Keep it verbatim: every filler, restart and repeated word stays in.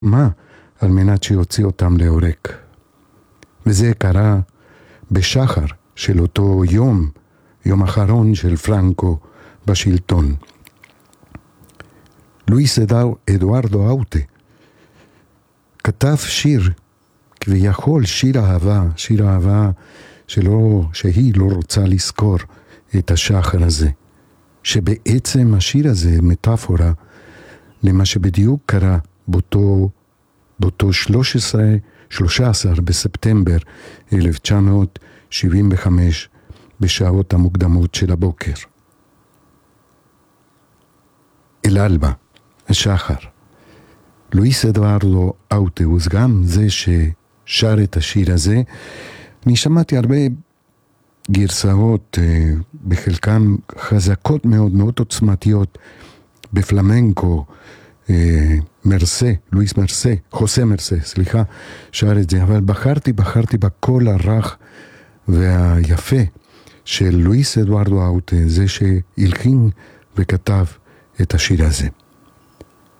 מה על מנת שיוציא אותם להורק. וזה קרה בשחר של אותו יום, יום אחרון של פרנקו בשלטון. לואיס אדוארדו אאוטה כתב שיר, כביכול שיר אהבה, שיר אהבה שלא, שהיא לא רוצה לזכור את השחר הזה. שבעצם השיר הזה מטאפורה למה שבדיוק קרה באותו, באותו שלושה עשר בספטמבר אלף תשע מאות שבעים וחמש בשעות המוקדמות של הבוקר. אל-אלבה, השחר. לואיס אדוארדו אאוטה הוא גם זה ששר את השיר הזה. אני שמעתי הרבה גרסאות, בחלקן חזקות מאוד, מאוד עוצמתיות, בפלמנקו, מרסה, לואיס מרסה, חוסה מרסה, סליחה, שר את זה, אבל בחרתי, בחרתי בקול הרך והיפה של לואיס אדוארדו אאוטה, זה שהלחין וכתב את השיר הזה.